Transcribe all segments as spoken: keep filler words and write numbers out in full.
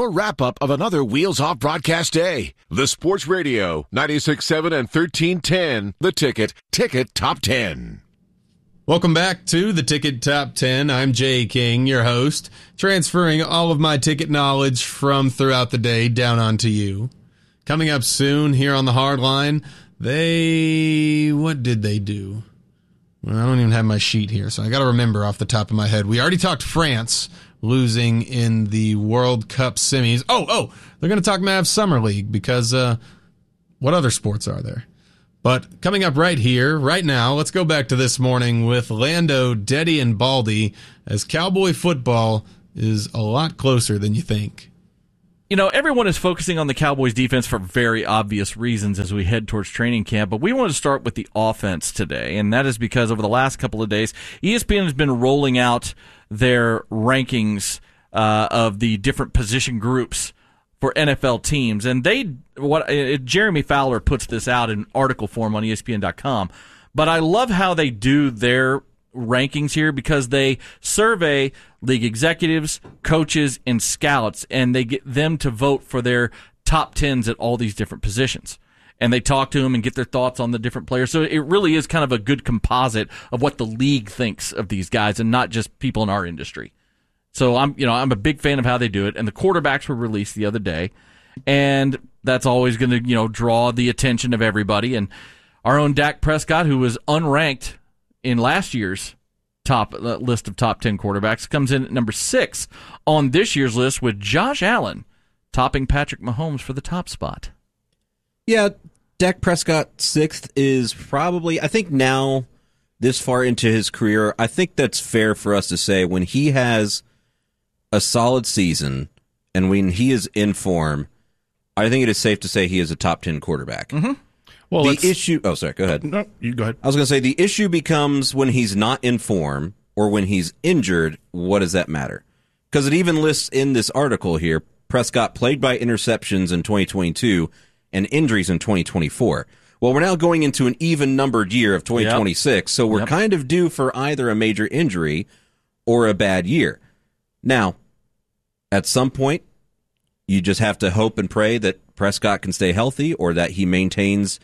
your wrap-up of another Wheels Off broadcast day. The Sports Radio, ninety-six point seven and thirteen ten. The Ticket, Ticket Top ten. Welcome back to the Ticket Top ten. I'm Jay King, your host, transferring all of my ticket knowledge from throughout the day down onto you. Coming up soon here on the Hard Line, they... what did they do? Well, I don't even have my sheet here, so I got to remember off the top of my head. We already talked France losing in the World Cup semis. Oh, oh, they're going to talk Mavs Summer League because uh, what other sports are there? But coming up right here, right now, let's go back to this morning with Lando, Deddy, and Baldy, as Cowboy football is a lot closer than you think. You know, everyone is focusing on the Cowboys defense for very obvious reasons as we head towards training camp, but we want to start with the offense today, and that is because over the last couple of days, E S P N has been rolling out their rankings uh, of the different position groups for N F L teams, and they what uh, Jeremy Fowler puts this out in article form on E S P N dot com, but I love how they do their rankings here because they survey league executives, coaches, and scouts, and they get them to vote for their top tens at all these different positions. And they talk to them and get their thoughts on the different players. So it really is kind of a good composite of what the league thinks of these guys and not just people in our industry. So I'm, you know, I'm a big fan of how they do it. And the quarterbacks were released the other day, and that's always going to, you know, draw the attention of everybody. And our own Dak Prescott, who was unranked in last year's top uh, list of top ten quarterbacks, comes in at number six on this year's list with Josh Allen topping Patrick Mahomes for the top spot. Yeah, Dak Prescott sixth is probably, I think now, this far into his career, I think that's fair for us to say when he has a solid season and when he is in form, I think it is safe to say he is a top ten quarterback. Mm-hmm. Well, the issue... Oh, sorry, go ahead. No, you go ahead. I was going to say, the issue becomes when he's not in form or when he's injured, what does that matter? Because it even lists in this article here, Prescott played by interceptions in twenty twenty-two and injuries in twenty twenty-four. Well, we're now going into an even-numbered year of twenty twenty-six, yep. so we're yep. kind of due for either a major injury or a bad year. Now, at some point, you just have to hope and pray that Prescott can stay healthy or that he maintains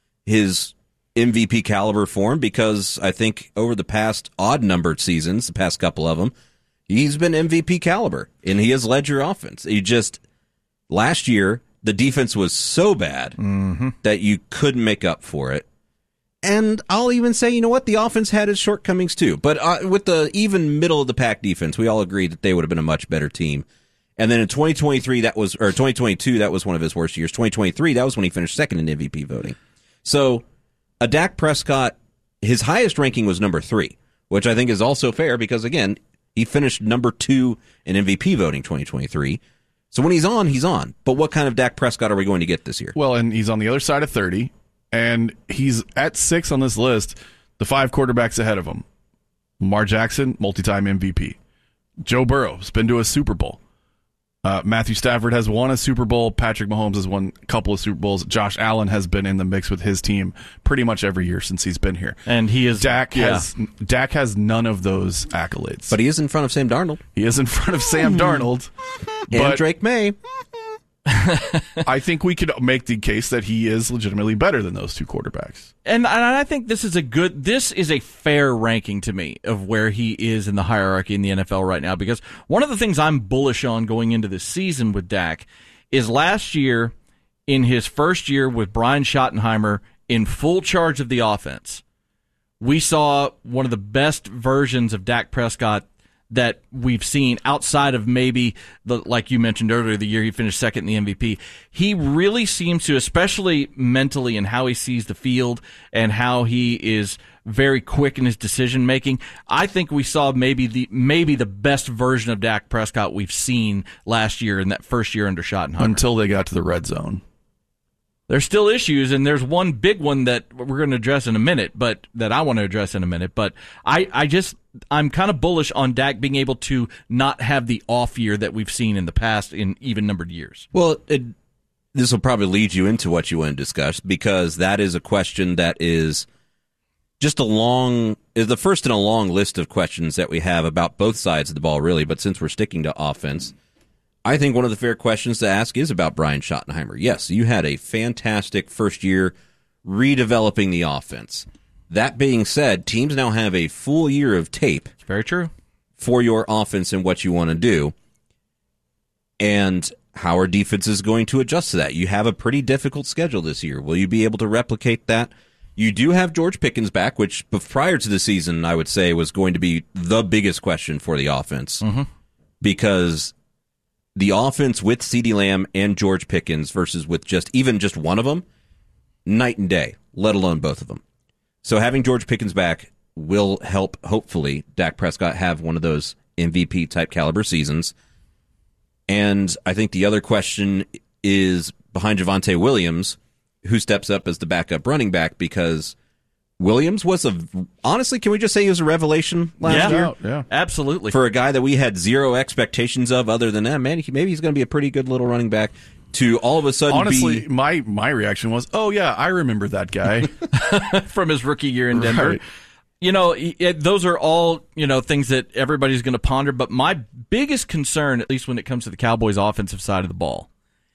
his M V P caliber form, because I think over the past odd-numbered seasons, the past couple of them, he's been M V P caliber, and he has led your offense. He just, last year, the defense was so bad mm-hmm. that you couldn't make up for it. And I'll even say, you know what, the offense had its shortcomings too. But uh, with the even middle-of-the-pack defense, we all agreed that they would have been a much better team. And then in twenty twenty-three, that was, or twenty twenty-two, that was one of his worst years. twenty twenty-three, that was when he finished second in M V P voting. So, a Dak Prescott, his highest ranking was number three, which I think is also fair because, again, he finished number two in M V P voting twenty twenty-three. So when he's on, he's on. But what kind of Dak Prescott are we going to get this year? Well, and he's on the other side of thirty, and he's at six on this list, the five quarterbacks ahead of him. Lamar Jackson, multi-time M V P. Joe Burrow has been to a Super Bowl. Uh, Matthew Stafford has won a Super Bowl. Patrick Mahomes has won a couple of Super Bowls. Josh Allen has been in the mix with his team pretty much every year since he's been here. And he is Dak yeah. has Dak has none of those accolades. But he is in front of Sam Darnold. He is in front of Sam Darnold. And but Drake May. I think we could make the case that he is legitimately better than those two quarterbacks. And, and I think this is a good, this is a fair ranking to me of where he is in the hierarchy in the N F L right now, because one of the things I'm bullish on going into this season with Dak is last year, in his first year with Brian Schottenheimer in full charge of the offense, we saw one of the best versions of Dak Prescott that we've seen outside of maybe, the, like you mentioned earlier, the year he finished second in the M V P. He really seems to, especially mentally and how he sees the field and how he is very quick in his decision making. I think we saw maybe the maybe the best version of Dak Prescott we've seen last year in that first year under Schottenheimer. Until they got to the red zone. There's still issues, and there's one big one that we're going to address in a minute, but that I want to address in a minute. But I, I just, I'm kind of bullish on Dak being able to not have the off year that we've seen in the past in even numbered years. Well, it, this will probably lead you into what you want to discuss, because that is a question that is just a long, is the first in a long list of questions that we have about both sides of the ball, really. But since we're sticking to offense, I think one of the fair questions to ask is about Brian Schottenheimer. Yes, you had a fantastic first year redeveloping the offense. That being said, teams now have a full year of tape. It's very true. For your offense and what you want to do. And how are defenses going to adjust to that? You have a pretty difficult schedule this year. Will you be able to replicate that? You do have George Pickens back, which prior to the season, I would say, was going to be the biggest question for the offense. Mm-hmm. Because the offense with CeeDee Lamb and George Pickens versus with just even just one of them, night and day, let alone both of them. So having George Pickens back will help, hopefully, Dak Prescott have one of those M V P-type caliber seasons. And I think the other question is behind Javonte Williams, who steps up as the backup running back, because Williams was a, honestly, can we just say he was a revelation last yeah, year? Yeah, absolutely. For a guy that we had zero expectations of other than that, man, he, maybe he's going to be a pretty good little running back to all of a sudden Honestly, be... my, my reaction was, oh, yeah, I remember that guy. From his rookie year in Denver. Right. You know, it, those are all, you know, things that everybody's going to ponder. But my biggest concern, at least when it comes to the Cowboys' offensive side of the ball,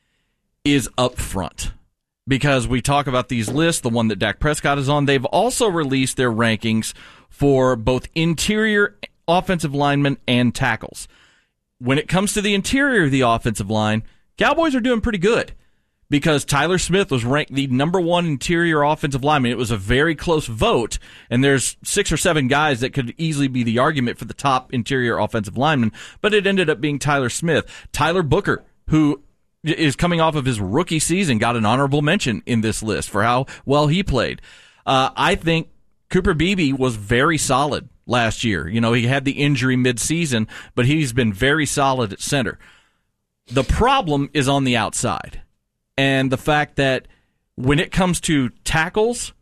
is up front. Because we talk about these lists, the one that Dak Prescott is on, they've also released their rankings for both interior offensive linemen and tackles. When it comes to the interior of the offensive line, Cowboys are doing pretty good. Because Tyler Smith was ranked the number one interior offensive lineman. It was a very close vote, and there's six or seven guys that could easily be the argument for the top interior offensive lineman, but it ended up being Tyler Smith. Tyler Booker, who is coming off of his rookie season, got an honorable mention in this list for how well he played. Uh, I think Cooper Beebe was very solid last year. You know, he had the injury mid-season, but he's been very solid at center. The problem is on the outside. And the fact that when it comes to tackles,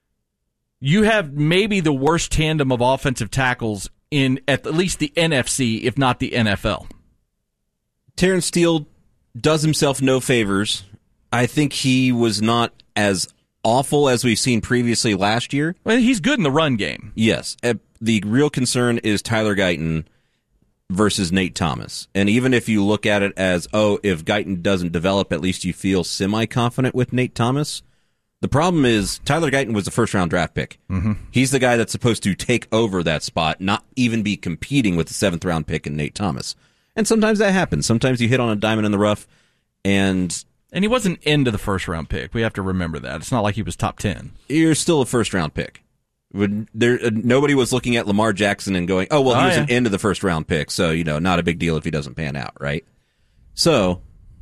you have maybe the worst tandem of offensive tackles in at least the N F C, if not the N F L. Terrence Steele does himself no favors. I think he was not as awful as we've seen previously last year. Well, he's good in the run game. Yes. The real concern is Tyler Guyton versus Nate Thomas. And even if you look at it as, oh, if Guyton doesn't develop, at least you feel semi-confident with Nate Thomas. The problem is Tyler Guyton was the first-round draft pick. Mm-hmm. He's the guy that's supposed to take over that spot, not even be competing with the seventh-round pick in Nate Thomas. And sometimes that happens. Sometimes you hit on a diamond in the rough, and... And he wasn't into the first-round pick. We have to remember that. It's not like he was top ten. You're still a first-round pick. There, uh, nobody was looking at Lamar Jackson and going, oh, well, he oh, was yeah. an end of the first round pick, so, you know, not a big deal if he doesn't pan out, right? So,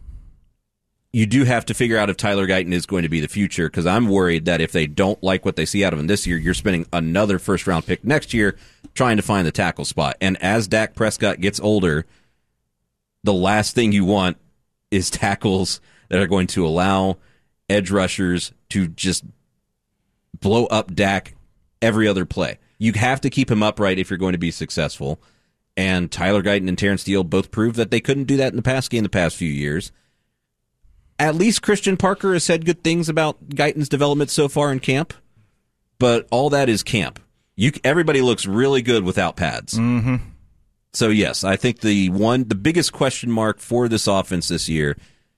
you do have to figure out if Tyler Guyton is going to be the future, because I'm worried that if they don't like what they see out of him this year, you're spending another first round pick next year trying to find the tackle spot. And as Dak Prescott gets older, the last thing you want is tackles that are going to allow edge rushers to just blow up Dak every other play. You have to keep him upright if you're going to be successful. And Tyler Guyton and Terrence Steele both proved that they couldn't do that in the pass game the past few years. At least Christian Parker has said good things about Guyton's development so far in camp. But all that is camp. You, everybody looks really good without pads. Mm-hmm. So yes, I think the one, the biggest question mark for this offense this year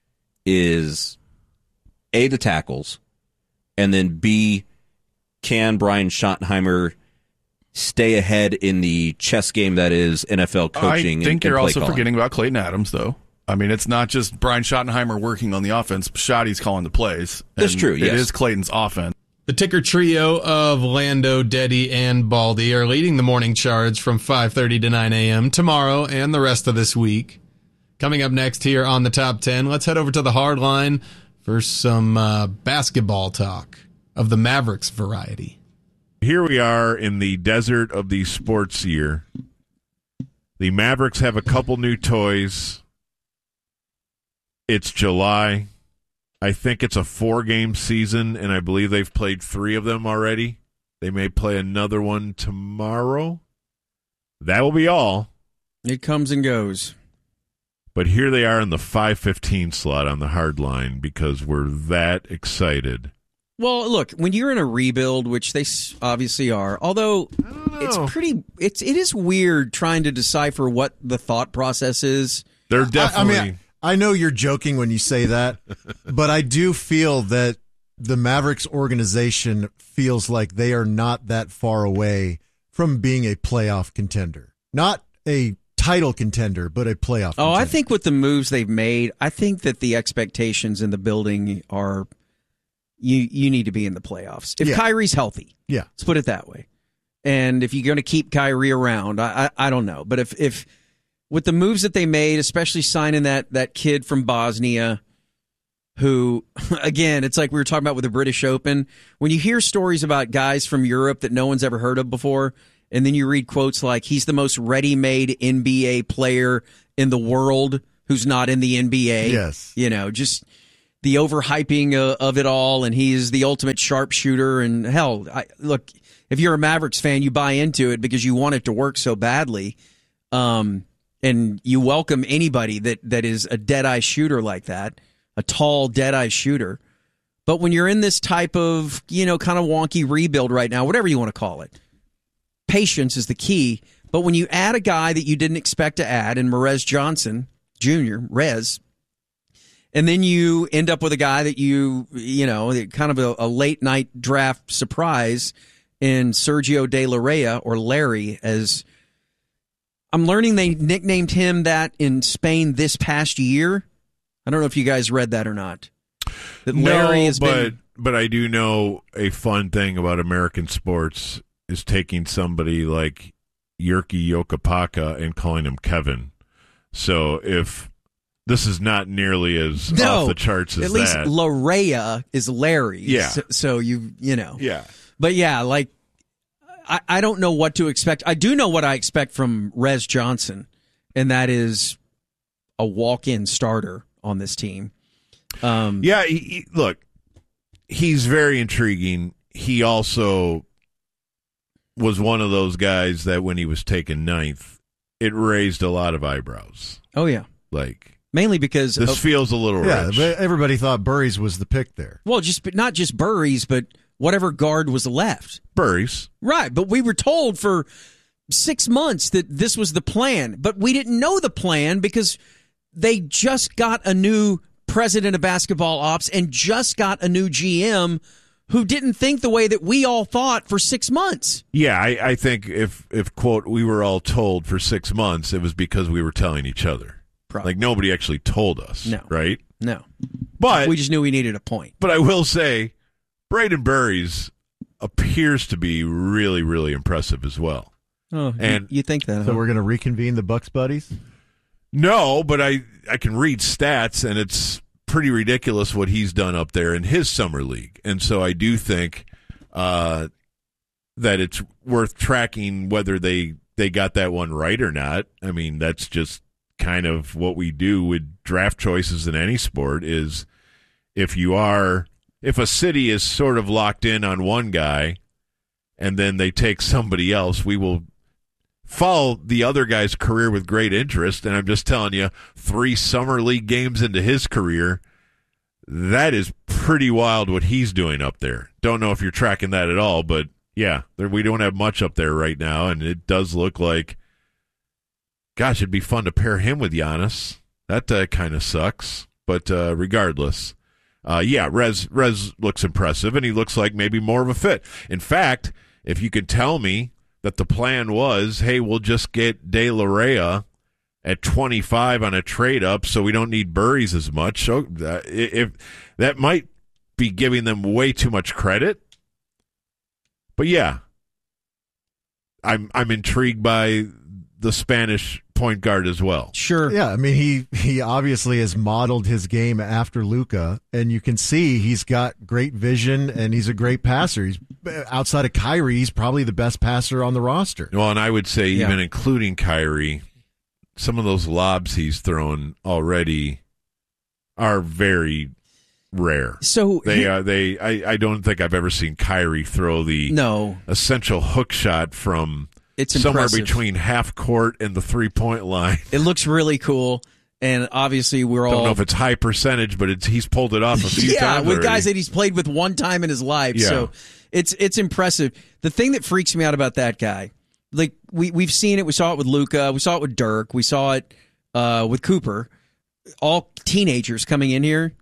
is A, the tackles, and then B, can Brian Schottenheimer stay ahead in the chess game that is N F L coaching? I think and, you're and also calling? forgetting about Clayton Adams, though. I mean, it's not just Brian Schottenheimer working on the offense. Schotty's calling the plays. That's true, yes. It is Clayton's offense. The ticker trio of Lando, Deddy, and Baldy are leading the morning charge from five thirty to nine a.m. tomorrow and the rest of this week. Coming up next here on the Top ten, let's head over to the hard line for some uh, basketball talk of the Mavericks variety. Here we are in the desert of the sports year. The Mavericks have a couple new toys. It's July. I think it's a four-game season, and I believe they've played three of them already. They may play another one tomorrow. That will be all. It comes and goes. But here they are in the five fifteen slot on the hard line because we're that excited. Well, look, when you're in a rebuild, which they obviously are, although it's pretty, it's it is weird trying to decipher what the thought process is. They're definitely. I, I mean, I know you're joking when you say that, but I do feel that the Mavericks organization feels like they are not that far away from being a playoff contender. Not a title contender, but a playoff Oh, contender. I think with the moves they've made, I think that the expectations in the building are you you need to be in the playoffs. If Yeah. Kyrie's healthy, Yeah. let's put it that way. And if you're going to keep Kyrie around, I, I I don't know. But if if with the moves that they made, especially signing that that kid from Bosnia, who, again, it's like we were talking about with the British Open. When you hear stories about guys from Europe that no one's ever heard of before, and then you read quotes like, he's the most ready-made N B A player in the world who's not in the N B A. Yes. You know, just the overhyping uh, of it all, and he's the ultimate sharpshooter. And hell, I, look, if you're a Mavericks fan, you buy into it because you want it to work so badly. Um, and you welcome anybody that, that is a dead-eye shooter like that. A tall, dead-eye shooter. But when you're in this type of, you know, kind of wonky rebuild right now, whatever you want to call it, patience is the key. But when you add a guy that you didn't expect to add, in Merez Johnson Junior, Rez, and then you end up with a guy that you, you know, kind of a, a late-night draft surprise in Sergio De La Rey, or Larry, as I'm learning they nicknamed him that in Spain this past year. I don't know if you guys read that or not. That Larry no, has but been, but I do know a fun thing about American sports is taking somebody like Jyrki Jokipaka and calling him Kevin. So if this is not nearly as no, off the charts as at least that. Larea is Larry. Yeah. So, so you you know. Yeah. But yeah, like I, I don't know what to expect. I do know what I expect from Rez Johnson, and that is a walk-in starter on this team. Um, Yeah, he, he- look, he's very intriguing. He also was one of those guys that when he was taken ninth, it raised a lot of eyebrows. Oh yeah, Like, mainly because this of, feels a little Yeah, rich. but everybody thought Burries was the pick there. well, just but not just Burries, but whatever guard was left. Burries. Right, but we were told for six months that this was the plan, but we didn't know the plan because they just got a new president of basketball ops and just got a new G M who didn't think the way that we all thought for six months. Yeah, I, I think if, if, quote, we were all told for six months, it was because we were telling each other. Probably. Like, nobody actually told us, No. right? No. But We just knew we needed a point. But I will say, Braden Burries appears to be really, really impressive as well. Oh, And- you, you think that? So huh? we're going to reconvene the Bucks buddies? No, but I, I can read stats, and it's pretty ridiculous what he's done up there in his summer league. And so I do think uh, that it's worth tracking whether they, they got that one right or not. I mean, that's just kind of what we do with draft choices in any sport is if you are if a city is sort of locked in on one guy and then they take somebody else, we will follow the other guy's career with great interest. And I'm just telling you, three summer league games into his career, that is pretty wild what he's doing up there. Don't know if you're tracking that at all, but yeah, there, we don't have much up there right now, and it does look like, gosh, it'd be fun to pair him with Giannis. That uh, kind of sucks, but uh, regardless, uh, yeah, Rez Rez looks impressive, and he looks like maybe more of a fit. In fact, if you could tell me that the plan was, hey, we'll just get De La Rey at twenty-five on a trade up, so we don't need Burries as much. So uh, if that might be giving them way too much credit, but yeah, I'm I'm intrigued by the Spanish point guard as well. Sure. Yeah, I mean, he, he obviously has modeled his game after Luka, and you can see he's got great vision, and he's a great passer. He's outside of Kyrie, he's probably the best passer on the roster. Well, and I would say Yeah. even including Kyrie, some of those lobs he's thrown already are very rare. So They uh, they I, I don't think I've ever seen Kyrie throw the no, essential hook shot from it's somewhere impressive. between half court and the three point line. It looks really cool, and obviously we're all Don't know if it's high percentage, but it's he's pulled it off a few yeah, times. with already. guys that he's played with one time in his life. Yeah. So it's it's impressive. The thing that freaks me out about that guy, like we we've seen it, we saw it with Luka, we saw it with Dirk, we saw it uh, with Cooper. all teenagers coming in here,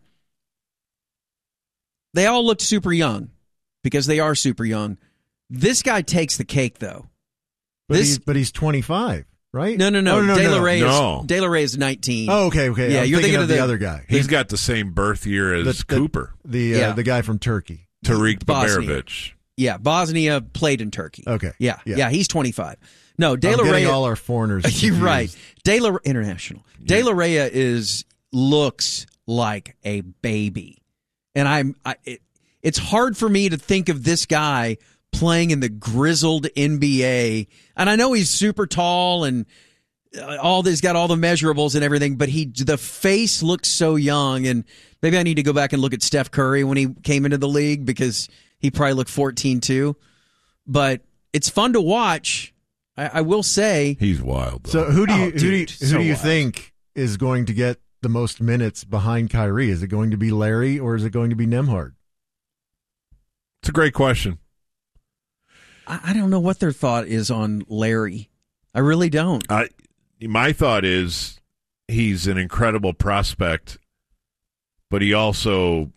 they all looked super young because they are super young. This guy takes the cake, though. But, this, he's, but he's twenty-five, right? No, no, no. Oh, no, De La no. Rey No. is, De La Rey is nineteen. Oh, okay, okay. Yeah, I'm you're thinking, thinking of of the, the- other guy. He's got the same birth year as The- the- Cooper, The uh, Yeah. the guy from Turkey. Tariq Bosnia. Baberovich. Yeah, Bosnia played in Turkey. Okay. Yeah, Yeah. yeah, he's twenty-five. No, De I'm La getting Rey. all our foreigners. You're confused. right. De La International. De La Rey is looks like a baby, and I'm. I, it, it's hard for me to think of this guy playing in the grizzled N B A. And I know he's super tall and uh, all this got all the measurables and everything, but he the face looks so young. And maybe I need to go back and look at Steph Curry when he came into the league because he probably looked fourteen too. But it's fun to watch. I, I will say He's wild, though. So who do you Oh, who do you, dude, who so do you wild. think is going to get the most minutes behind Kyrie? Is it going to be Larry or is it going to be Nembhard? It's a great question. I, I don't know what their thought is on Larry. I really don't. I, my thought is he's an incredible prospect, but he also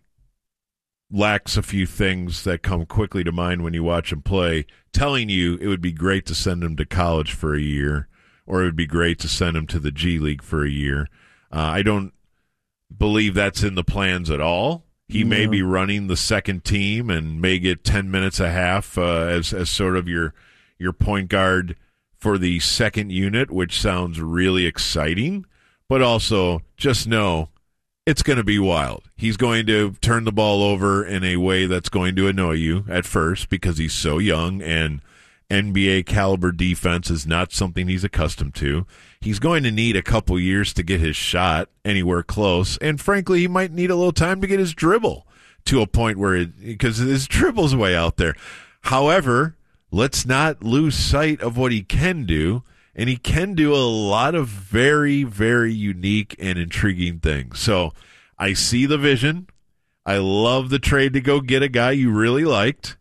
lacks a few things that come quickly to mind when you watch him play, telling you it would be great to send him to college for a year, or it would be great to send him to the G League for a year. Uh, I don't believe that's in the plans at all. He No. may be running the second team and may get ten minutes a half uh, as as sort of your your point guard for the second unit, which sounds really exciting. But also, just know it's going to be wild. He's going to turn the ball over in a way that's going to annoy you at first because he's so young, and N B A caliber defense is not something he's accustomed to. He's going to need a couple years to get his shot anywhere close, and frankly, he might need a little time to get his dribble to a point where it, because his dribble's way out there. However, let's not lose sight of what he can do, and he can do a lot of very, very unique and intriguing things. So I see the vision. I love the trade to go get a guy you really liked.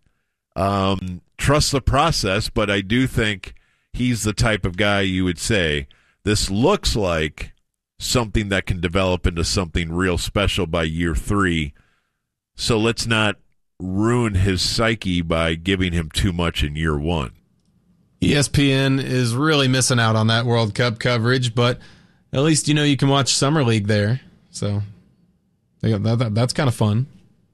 Um, trust the process, but I do think he's the type of guy you would say, this looks like something that can develop into something real special by year three. So let's not ruin his psyche by giving him too much in year one. E S P N is really missing out on that World Cup coverage, but at least you know you can watch Summer League there. So that, that, that's kind of fun.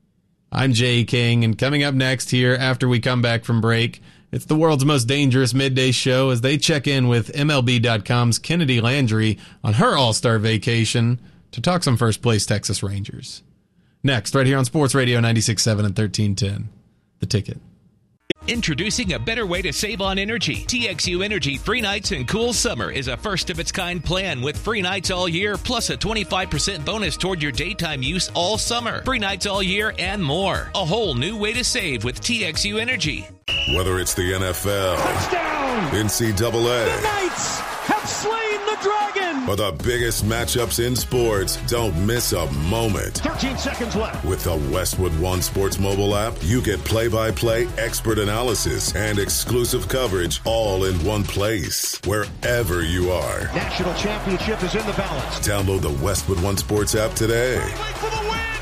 I'm Jay King, and coming up next here after we come back from break, it's the world's most dangerous midday show as they check in with M L B dot com's Kennedy Landry on her All-Star vacation to talk some first-place Texas Rangers. Next, right here on Sports Radio ninety-six point seven and thirteen ten, The Ticket. Introducing a better way to save on energy. T X U Energy Free Nights and Cool Summer is a first-of-its-kind plan with free nights all year, plus a twenty-five percent bonus toward your daytime use all summer. Free nights all year and more. A whole new way to save with T X U Energy. Whether it's the N F L, Touchdown! N C double A, The Knights have slain the dragon! or the biggest matchups in sports, don't miss a moment. thirteen seconds left. With the Westwood One Sports mobile app, you get play-by-play expert analysis and exclusive coverage all in one place, wherever you are. National championship is in the balance. Download the Westwood One Sports app today. For the win!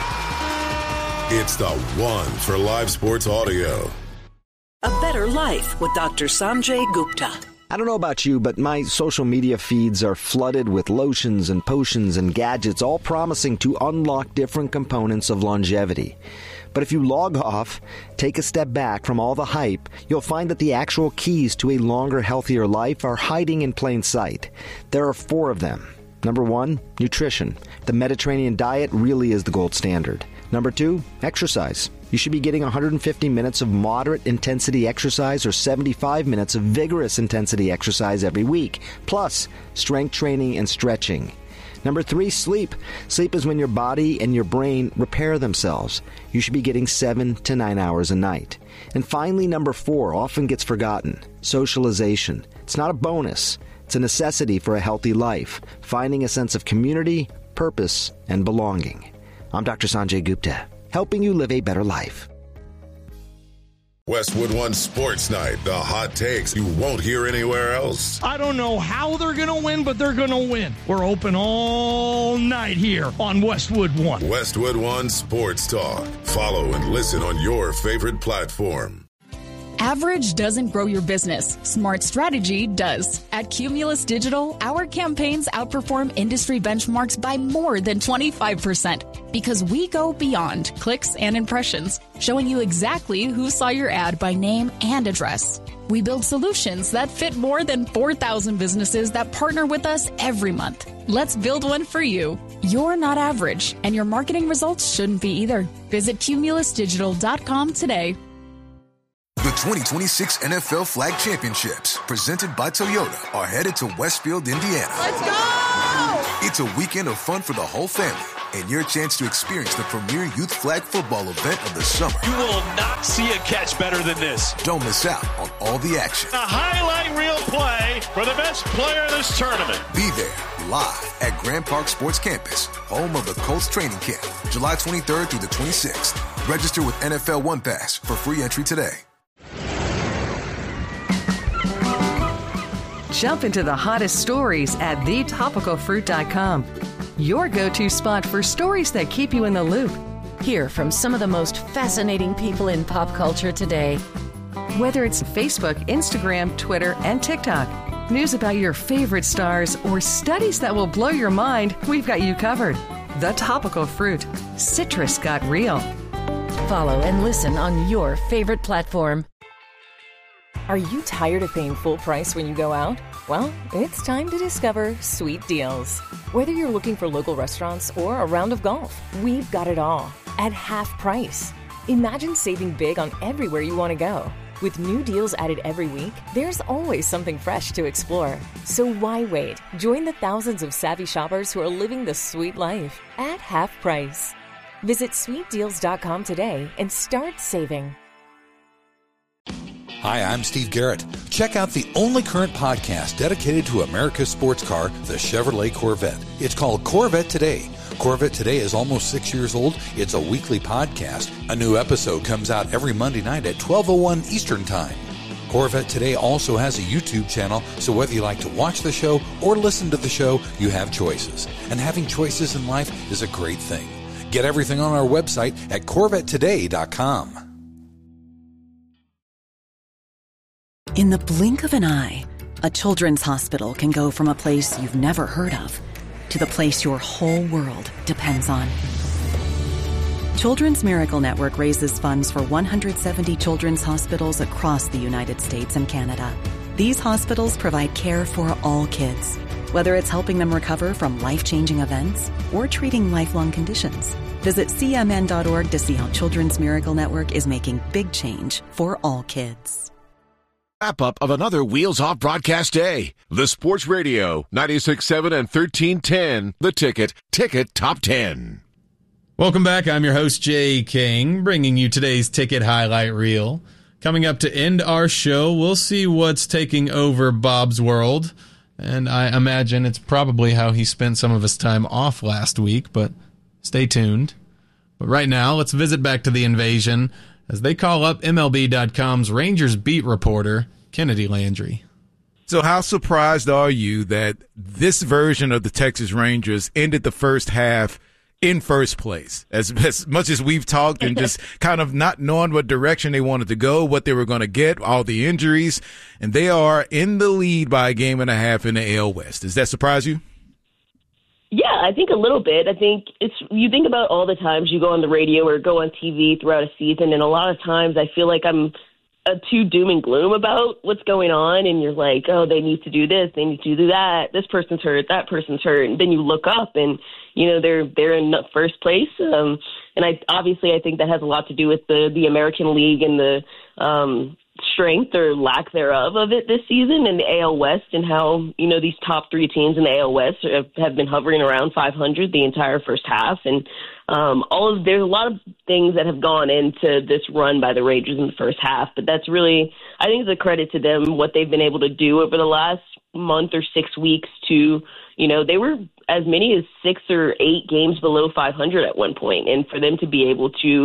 Yeah! It's the one for live sports audio. A Better Life with Doctor Sanjay Gupta. I don't know about you, but my social media feeds are flooded with lotions and potions and gadgets, all promising to unlock different components of longevity. But if you log off, take a step back from all the hype, you'll find that the actual keys to a longer, healthier life are hiding in plain sight. There are four of them. Number one, nutrition. The Mediterranean diet really is the gold standard. Number two, exercise. You should be getting one hundred fifty minutes of moderate intensity exercise or seventy-five minutes of vigorous intensity exercise every week, plus strength training and stretching. Number three, sleep. Sleep is when your body and your brain repair themselves. You should be getting seven to nine hours a night. And finally, number four, often gets forgotten, socialization. It's not a bonus. It's a necessity for a healthy life, finding a sense of community, purpose, and belonging. I'm Doctor Sanjay Gupta, helping you live a better life. Westwood One Sports Night, the hot takes you won't hear anywhere else. I don't know how they're going to win, but they're going to win. We're open all night here on Westwood One. Westwood One Sports Talk. Follow and listen on your favorite platform. Average doesn't grow your business. Smart strategy does. At Cumulus Digital, our campaigns outperform industry benchmarks by more than twenty-five percent because we go beyond clicks and impressions, showing you exactly who saw your ad by name and address. We build solutions that fit more than four thousand businesses that partner with us every month. Let's build one for you. You're not average, and your marketing results shouldn't be either. Visit cumulus digital dot com today. The twenty twenty-six N F L Flag Championships, presented by Toyota, are headed to Westfield, Indiana. Let's go! It's a weekend of fun for the whole family and your chance to experience the premier youth flag football event of the summer. You will not see a catch better than this. Don't miss out on all the action. A highlight reel play for the best player in this tournament. Be there live at Grand Park Sports Campus, home of the Colts training camp, July twenty-third through the twenty-sixth. Register with N F L One Pass for free entry today. Jump into the hottest stories at the topical fruit dot com. Your go-to spot for stories that keep you in the loop. Hear from some of the most fascinating people in pop culture today. Whether it's Facebook, Instagram, Twitter, and TikTok, news about your favorite stars, or studies that will blow your mind, we've got you covered. The Topical Fruit. Citrus got real. Follow and listen on your favorite platform. Are you tired of paying full price when you go out? Well, it's time to discover Sweet Deals. Whether you're looking for local restaurants or a round of golf, we've got it all at half price. Imagine saving big on everywhere you want to go. With new deals added every week, there's always something fresh to explore. So why wait? Join the thousands of savvy shoppers who are living the sweet life at half price. Visit sweet deals dot com today and start saving. Hi, I'm Steve Garrett. Check out the only current podcast dedicated to America's sports car, the Chevrolet Corvette. It's called Corvette Today. Corvette Today is almost six years old. It's a weekly podcast. A new episode comes out every Monday night at twelve oh one Eastern Time. Corvette Today also has a YouTube channel, so whether you like to watch the show or listen to the show, you have choices. And having choices in life is a great thing. Get everything on our website at corvette today dot com. In the blink of an eye, a children's hospital can go from a place you've never heard of to the place your whole world depends on. Children's Miracle Network raises funds for one hundred seventy children's hospitals across the United States and Canada. These hospitals provide care for all kids, whether it's helping them recover from life-changing events or treating lifelong conditions. Visit C M N dot org to see how Children's Miracle Network is making big change for all kids. Wrap up of another Wheels Off broadcast day. The Sports Radio, ninety-six point seven and thirteen ten. The Ticket, Ticket Top ten. Welcome back. I'm your host, Jay King, bringing you today's Ticket Highlight Reel. Coming up to end our show, we'll see what's taking over Bob's world. And I imagine it's probably how he spent some of his time off last week, but stay tuned. But right now, let's visit back to the invasion as they call up M L B dot com's Rangers beat reporter, Kennedy Landry. So how surprised are you that this version of the Texas Rangers ended the first half in first place? As, as much as we've talked and just kind of not knowing what direction they wanted to go, what they were going to get, all the injuries, and they are in the lead by a game and a half in the A L West. Does that surprise you? Yeah, I think a little bit. I think it's, you think about all the times you go on the radio or go on T V throughout a season, and a lot of times I feel like I'm uh, too doom and gloom about what's going on, and you're like, oh, they need to do this, they need to do that, this person's hurt, that person's hurt, and then you look up and, you know, they're they're in first place. Um, and I obviously I think that has a lot to do with the, the American League and the um strength or lack thereof of it this season in the A L West, and how, you know, these top three teams in the A L West have, have been hovering around five hundred the entire first half. And um, all of there's a lot of things that have gone into this run by the Rangers in the first half, but that's really, I think it's a credit to them, what they've been able to do over the last month or six weeks to, you know, they were as many as six or eight games below five hundred at one point, and for them to be able to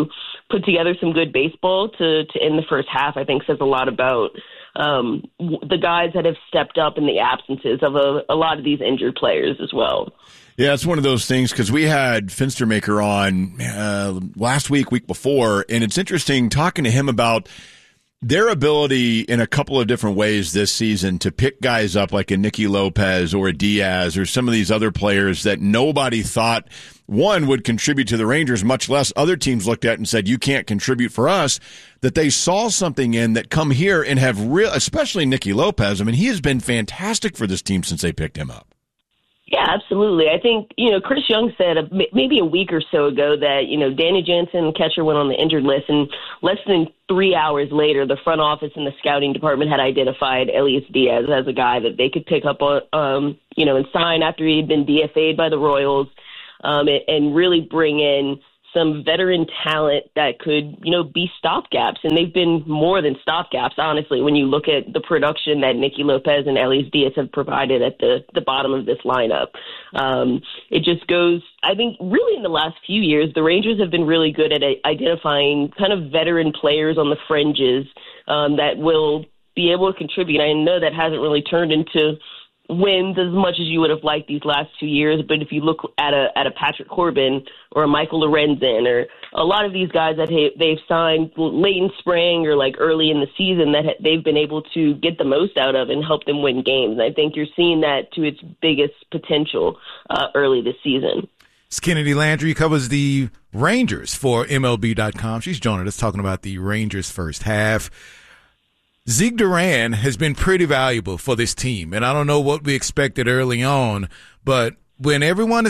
put together some good baseball to, to end the first half, I think says a lot about um, the guys that have stepped up in the absences of a, a lot of these injured players as well. Yeah, it's one of those things because we had Finstermaker on uh, last week, week before, and it's interesting talking to him about their ability in a couple of different ways this season to pick guys up like a Nicky Lopez or a Diaz or some of these other players that nobody thought, one, would contribute to the Rangers, much less other teams looked at and said, you can't contribute for us, that they saw something in that come here and have real, especially Nicky Lopez. I mean, he has been fantastic for this team since they picked him up. Yeah, absolutely. I think, you know, Chris Young said a, maybe a week or so ago that, you know, Danny Jansen, catcher, went on the injured list, and less than three hours later, the front office and the scouting department had identified Elias Diaz as a guy that they could pick up on, um, you know, and sign after he had been D F A'd by the Royals, um, and, and really bring in some veteran talent that could, you know, be stopgaps. And they've been more than stopgaps, honestly, when you look at the production that Nicky Lopez and Elias Diaz have provided at the, the bottom of this lineup. Um, it just goes, I think, really in the last few years, the Rangers have been really good at identifying kind of veteran players on the fringes um, that will be able to contribute. I know that hasn't really turned into wins as much as you would have liked these last two years. But if you look at a at a Patrick Corbin or a Michael Lorenzen or a lot of these guys that they've signed late in spring or like early in the season that they've been able to get the most out of and help them win games. And I think you're seeing that to its biggest potential uh, early this season. It's Kennedy Landry, covers the Rangers for M L B dot com. She's joining us talking about the Rangers first half. Zeke Duran has been pretty valuable for this team, and I don't know what we expected early on, but when everyone is